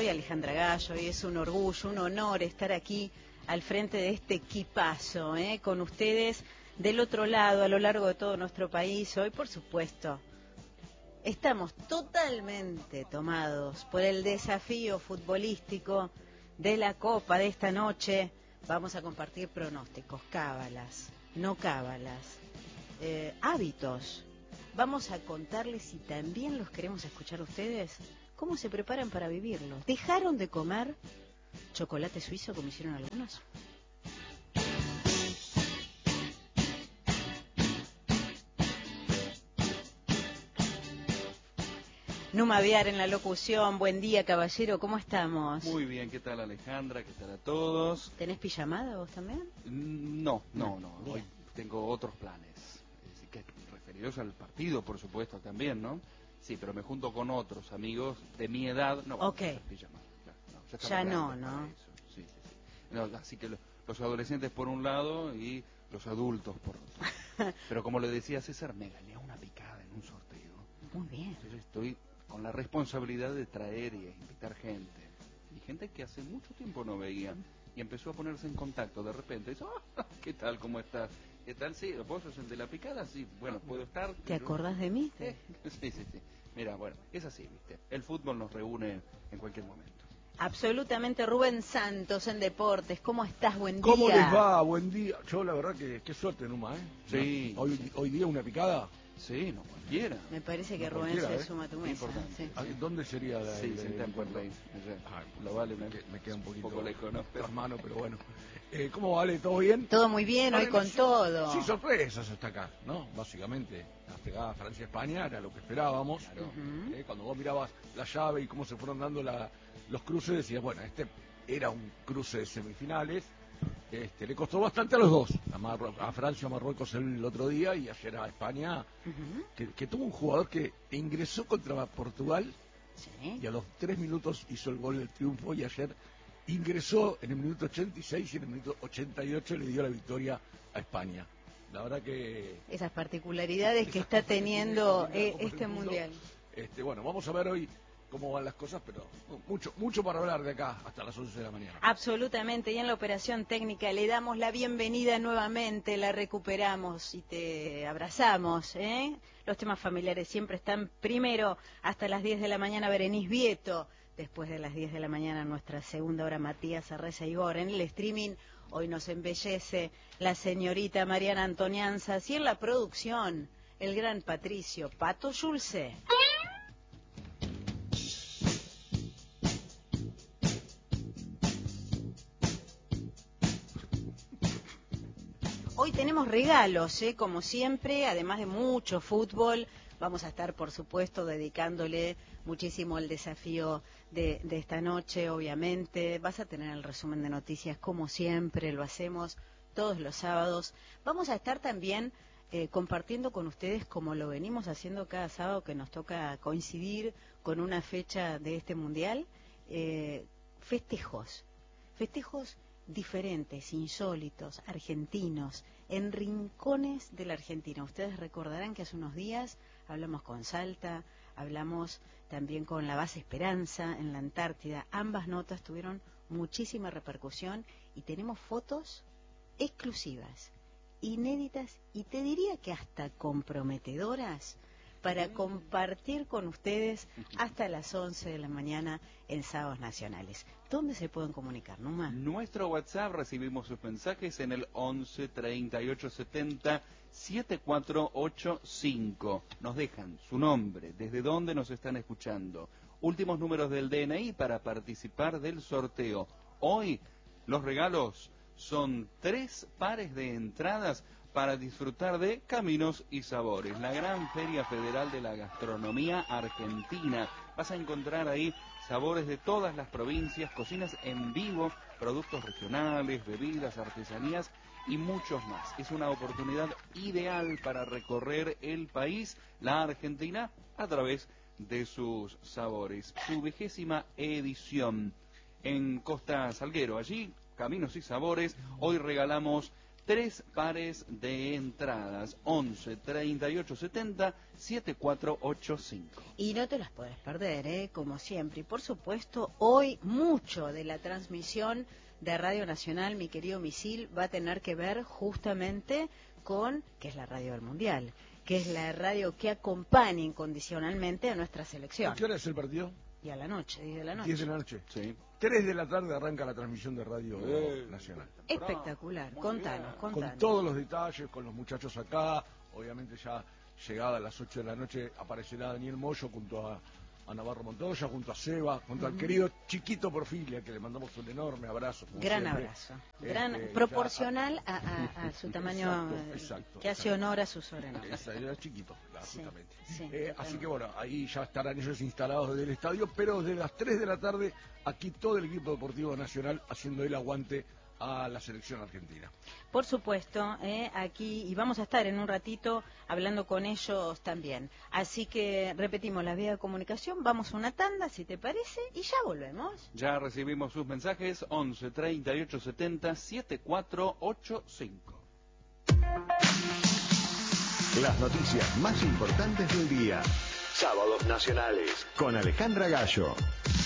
Soy Alejandra Gallo y es un orgullo, un honor estar aquí al frente de este equipazo, con ustedes del otro lado, a lo largo de todo nuestro país. Hoy, por supuesto, estamos totalmente tomados por el desafío futbolístico de la Copa de esta noche. Vamos a compartir pronósticos, cábalas, no cábalas, hábitos. Vamos a contarles, si también los queremos escuchar ustedes, cómo se preparan para vivirlo. ¿Dejaron de comer chocolate suizo como hicieron algunos? Numa Viar en la locución. Buen día, caballero, ¿cómo estamos? Muy bien, ¿qué tal Alejandra? ¿Qué tal a todos? ¿Tenés pijamada vos también? No. Bien. Hoy tengo otros planes. Así que referidos al partido, por supuesto, también, ¿no? Sí, pero me junto con otros amigos de mi edad. No vamos a hacer pijamada. Ya no, ¿no? Sí. No, así que los adolescentes por un lado y los adultos por otro. Pero como le decía César, me gané una picada en un sorteo. Muy bien. Entonces estoy con la responsabilidad de traer y invitar gente. Y gente que hace mucho tiempo no veía. Y empezó a ponerse en contacto de repente. Dice, ¿qué tal? ¿Cómo estás? ¿Qué tal? Sí, ¿vos sos el de la picada? Sí, bueno, puedo estar. ¿Te acordás de mí? Sí. Mira, bueno, es así, ¿viste? El fútbol nos reúne en cualquier momento. Absolutamente. Rubén Santos en Deportes. ¿Cómo estás? Buen día. ¿Cómo les va? Buen día. Yo la verdad que qué suerte, Numa, ¿eh? Sí. Hoy día una picada. Sí, no cualquiera. Me parece que No Rubén se cualquiera, suma a tu Muy mesa. importante. Sí. ¿Dónde sería la? Sí, en Temperley. Lo vale, me queda un poquito lejos, ¿no? tras mano, pero bueno. ¿Cómo vale? ¿Todo bien? Todo muy bien, hoy con todo. Sí, sorpresas hasta acá, ¿no? Básicamente, la pegada Francia-España era lo que esperábamos. Claro. Cuando vos mirabas la llave y cómo se fueron dando los cruces, decías, bueno, este era un cruce de semifinales. Le costó bastante a los dos, a Francia, a Marruecos el otro día y ayer a España, que tuvo un jugador que ingresó contra Portugal, Sí. y a los 3 minutos hizo el gol del triunfo, y ayer ingresó en el minuto 86 y en el minuto 88 le dio la victoria a España. La verdad que Esas particularidades que está teniendo este mundial. Bueno, vamos a ver hoy cómo van las cosas, pero mucho para hablar de acá hasta las 11 de la mañana. Absolutamente, y en la operación técnica le damos la bienvenida nuevamente, la recuperamos y te abrazamos, Los temas familiares siempre están primero hasta las 10 de la mañana, Berenice Vieto. Después de las 10 de la mañana, nuestra segunda hora, Matías Arreza Igor. En el streaming, hoy nos embellece la señorita Mariana Antonianzas, y en la producción, el gran Patricio Pato Schulze. Hoy tenemos regalos, como siempre, además de mucho fútbol. Vamos a estar, por supuesto, dedicándole muchísimo el desafío de esta noche, obviamente. Vas a tener el resumen de noticias, como siempre, lo hacemos todos los sábados. Vamos a estar también compartiendo con ustedes, como lo venimos haciendo cada sábado que nos toca coincidir con una fecha de este mundial, festejos diferentes, insólitos, argentinos, en rincones de la Argentina. Ustedes recordarán que hace unos días hablamos con Salta, hablamos también con la base Esperanza en la Antártida. Ambas notas tuvieron muchísima repercusión y tenemos fotos exclusivas, inéditas y te diría que hasta comprometedoras para compartir con ustedes hasta las 11 de la mañana en Sábados Nacionales. ¿Dónde se pueden comunicar, Numa? Nuestro WhatsApp, recibimos sus mensajes en el 11 38 70 7485. Nos dejan su nombre, desde dónde nos están escuchando, últimos números del DNI para participar del sorteo. Hoy los regalos son 3 pares de entradas para disfrutar de Caminos y Sabores, la gran feria federal de la gastronomía argentina. Vas a encontrar ahí sabores de todas las provincias, cocinas en vivo, productos regionales, bebidas, artesanías y muchos más. Es una oportunidad ideal para recorrer el país, la Argentina, a través de sus sabores. Su 20ª edición en Costa Salguero. Allí, Caminos y Sabores, hoy regalamos 3 pares de entradas, 11 38 70 7485. Y no te las puedes perder, como siempre. Y por supuesto, hoy mucho de la transmisión de Radio Nacional, mi querido Misil, va a tener que ver justamente con, que es la radio del Mundial, que es la radio que acompaña incondicionalmente a nuestra selección. ¿A qué hora es el partido? Y a la noche, 10 de la noche. 10 de la noche. Sí. 3 de la tarde arranca la transmisión de Radio Nacional. Espectacular, contanos. Con todos los detalles, con los muchachos acá. Obviamente ya llegada a las 8 de la noche aparecerá Daniel Moyo junto a Navarro Montoya, junto a Seba, junto al querido Chiquito Porfilia, que le mandamos un enorme abrazo. Gran siempre. abrazo. Proporcional a su tamaño, exacto, que hace honor a su sobrenombre. Era chiquito, justamente. Sí, así que bueno, ahí ya estarán ellos instalados desde el estadio, pero desde las 3 de la tarde, aquí todo el equipo deportivo nacional haciendo el aguante a la selección argentina. Por supuesto, aquí, y vamos a estar en un ratito hablando con ellos también. Así que repetimos la vía de comunicación, vamos a una tanda, si te parece, y ya volvemos. Ya recibimos sus mensajes, 11 38 70 7485. Las noticias más importantes del día. Sábados Nacionales con Alejandra Gallo.